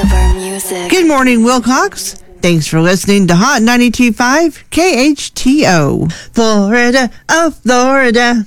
Silver music. Good morning, Wilcox. Thanks for listening to Hot 92.5 KHTO. Florida, oh, Florida.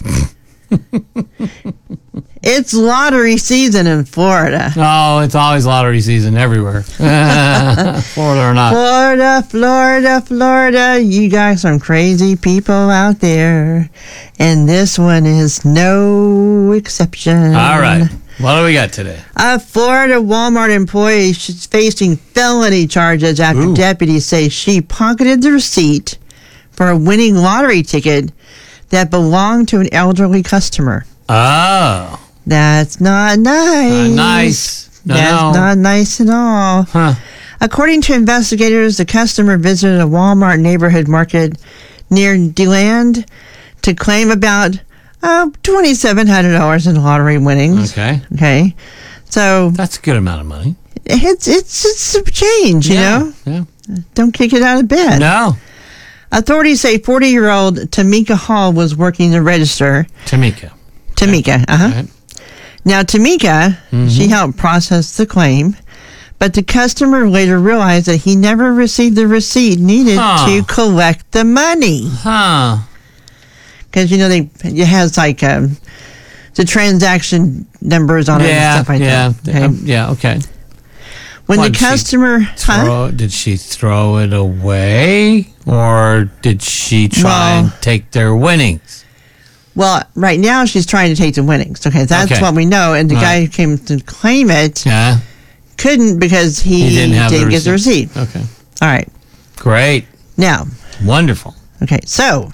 It's lottery season in Florida. Oh, it's always lottery season everywhere. Florida or not. Florida, Florida, Florida. You got some crazy people out there. And this one is no exception. All right. What do we got today? A Florida Walmart employee is facing felony charges after deputies say she pocketed the receipt for a winning lottery ticket that belonged to an elderly customer. Oh. That's not nice. Not nice. That's not nice at all. Huh. According to investigators, the customer visited a Walmart neighborhood market near DeLand to claim about $2,700 in lottery winnings. Okay. So that's a good amount of money. It's a change, you know? Yeah. Don't kick it out of bed. No. Authorities say 40-year-old Tamika Hall was working the register. Tamika. Right. Now, Tamika, she helped process the claim, but the customer later realized that he never received the receipt needed to collect the money. Huh. Because, you know, it has like the transaction numbers on it and stuff like that. Okay. When the customer... Did she throw it away? Or did she try and take their winnings? Well, right now she's trying to take the winnings. Okay, that's what we know. And the guy who came to claim it couldn't because he didn't get the receipt. Okay. All right. Great. Now. Wonderful. Okay, so.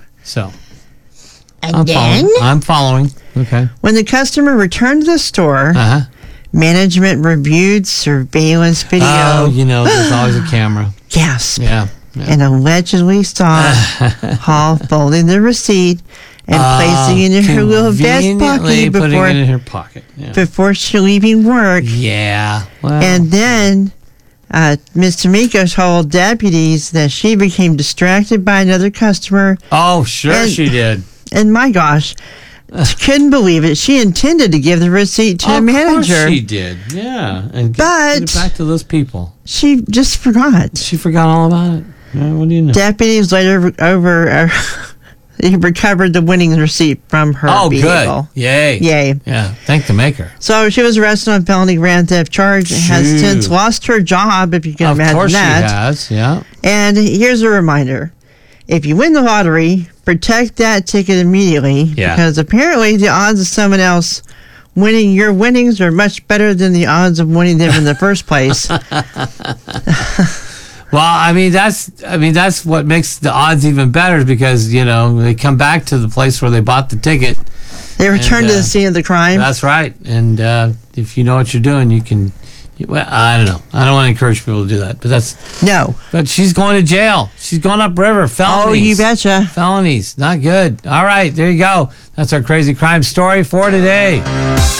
Again? I'm following. Okay. When the customer returned to the store, management reviewed surveillance video. Oh, you know, there's always a camera. Gasp. Yeah. And allegedly saw Hall folding the receipt and placing it in her little vest pocket before she leaving work. Yeah. Well, and then Miss Tamika told deputies that she became distracted by another customer. Oh, sure she did. And my gosh, couldn't believe it. She intended to give the receipt to the manager. Of course she did. Yeah. And get it back to those people. She just forgot. She forgot all about it. What do you know? Deputies later recovered the winning receipt from her vehicle. Oh, good. Yay. Yeah, thank the maker. So she was arrested on felony grand theft charge and has since lost her job, if you can imagine that. Of course she has, yeah. And here's a reminder. If you win the lottery, protect that ticket immediately. Yeah. Because apparently the odds of someone else winning your winnings are much better than the odds of winning them in the first place. Well, I mean that's what makes the odds even better because, you know, they come back to the place where they bought the ticket. They return to the scene of the crime. That's right. And if you know what you're doing, you can... Well, I don't know. I don't want to encourage people to do that, but that's... No. But she's going to jail. She's going upriver. Felonies. Oh, you betcha. Felonies. Not good. All right, there you go. That's our crazy crime story for today.